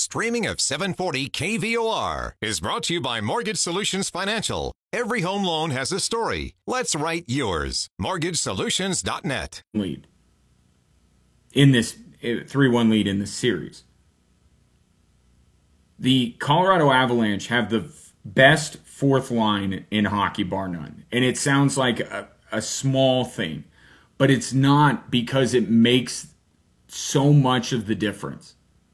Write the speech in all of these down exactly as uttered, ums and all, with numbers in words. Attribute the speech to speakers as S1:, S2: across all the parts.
S1: streaming of seven forty K V O R is brought to you by Mortgage Solutions Financial. Every home loan has a story. Let's write yours. mortgage solutions dot net.
S2: Lead in this three one lead in this series. The Colorado Avalanche have the best fourth line in hockey, bar none. And it sounds like a, a small thing, but it's not, because it makes so much of the difference.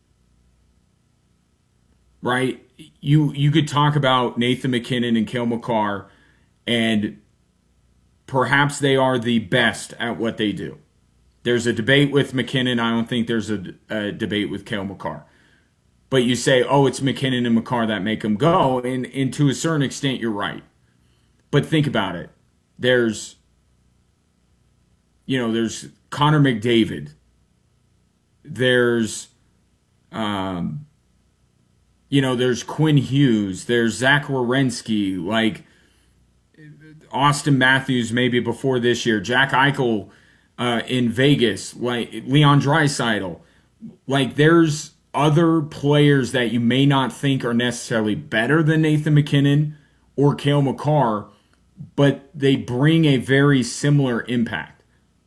S2: Right? You you could talk about Nathan MacKinnon and Cale Makar, and perhaps they are the best at what they do. There's a debate with MacKinnon. I don't think there's a, a debate with Cale Makar. But you say, oh, it's MacKinnon and Makar that make them go, and, and to a certain extent, you're right. But think about it. There's, you know, there's Connor McDavid. There's, um, you know, there's Quinn Hughes. There's Zach Werenski. Like, Austin Matthews maybe before this year. Jack Eichel uh, in Vegas. Like, Leon Draisaitl. Like, there's other players that you may not think are necessarily better than Nathan MacKinnon or Cale Makar, but they bring a very similar impact.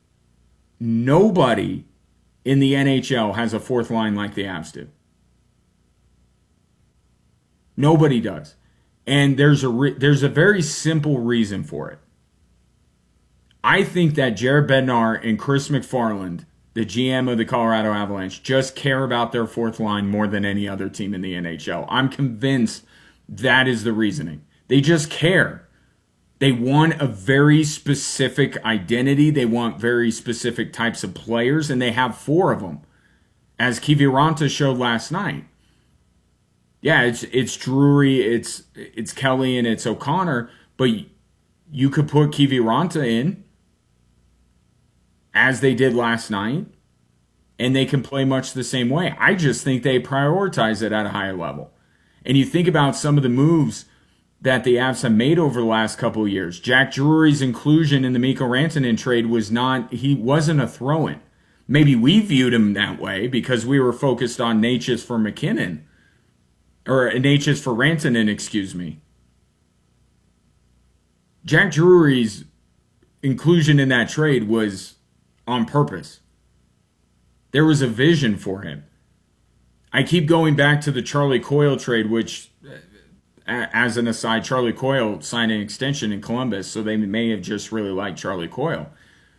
S2: Nobody in the N H L has a fourth line like the Avs do. Nobody does. And there's a re- there's a very simple reason for it. I think that Jared Bednar and Chris McFarland, the G M of the Colorado Avalanche, just care about their fourth line more than any other team in the N H L. I'm convinced that is the reasoning. They just care. They want a very specific identity. They want very specific types of players, and they have four of them, as Kiviranta showed last night. Yeah, it's it's Drury, it's it's Kelly, and it's O'Connor, but you could put Kiviranta in, as they did last night, and they can play much the same way. I just think they prioritize it at a higher level. And you think about some of the moves that the Avs have made over the last couple of years. Jack Drury's inclusion in the Mikko Rantanen trade was not, he wasn't a throw-in. Maybe we viewed him that way because we were focused on Natchez for McKinnon, or Natchez for Rantanen, excuse me. Jack Drury's inclusion in that trade was on purpose. There was a vision for him. I keep going back to the Charlie Coyle trade, which, as an aside, Charlie Coyle signed an extension in Columbus, so they may have just really liked Charlie Coyle.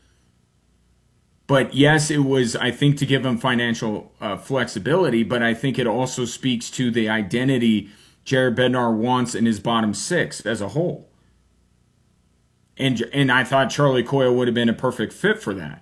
S2: But yes, it was, I think, to give him financial uh, flexibility, but I think it also speaks to the identity Jared Bednar wants in his bottom six as a whole. And, and I thought Charlie Coyle would have been a perfect fit for that.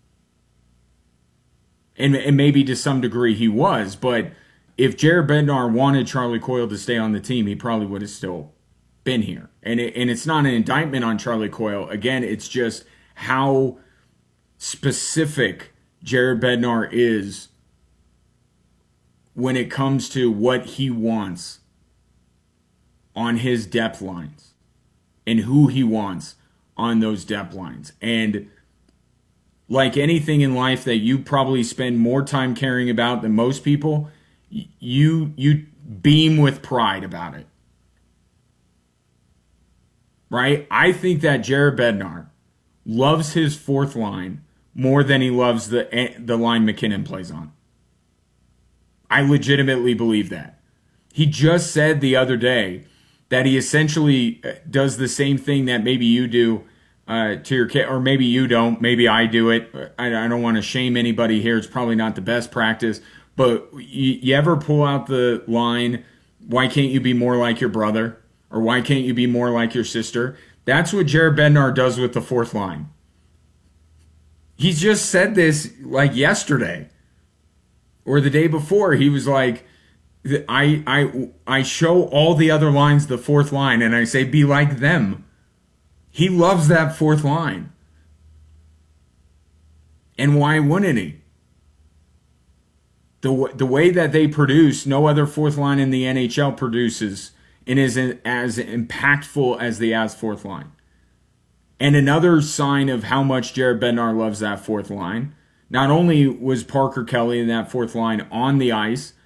S2: And, and maybe to some degree he was, but if Jared Bednar wanted Charlie Coyle to stay on the team, he probably would have still been here. And it, and it's not an indictment on Charlie Coyle. Again, it's just how specific Jared Bednar is when it comes to what he wants on his depth lines and who he wants on those depth lines. And like anything in life that you probably spend more time caring about than most people, you you beam with pride about it. Right? I think that Jared Bednar loves his fourth line more than he loves the the line MacKinnon plays on. I legitimately believe that. He just said the other day that he essentially does the same thing that maybe you do uh, to your kid, or maybe you don't. Maybe I do it. I, I don't want to shame anybody here. It's probably not the best practice. But you, you ever pull out the line, why can't you be more like your brother? Or why can't you be more like your sister? That's what Jared Bednar does with the fourth line. He's just said this like yesterday or the day before. He was like, I, I, I show all the other lines the fourth line and I say, be like them. He loves that fourth line. And why wouldn't he? The, the way that they produce, no other fourth line in the N H L produces and is as impactful as the Avs fourth line. And another sign of how much Jared Bednar loves that fourth line, not only was Parker Kelly in that fourth line on the ice